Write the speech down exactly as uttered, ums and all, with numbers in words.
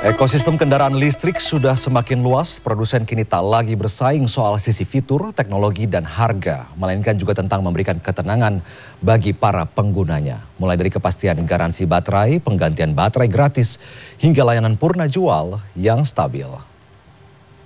Ekosistem kendaraan listrik sudah semakin luas, produsen kini tak lagi bersaing soal sisi fitur, teknologi, dan harga, melainkan juga tentang memberikan ketenangan bagi para penggunanya. Mulai dari kepastian garansi baterai, penggantian baterai gratis, hingga layanan purna jual yang stabil.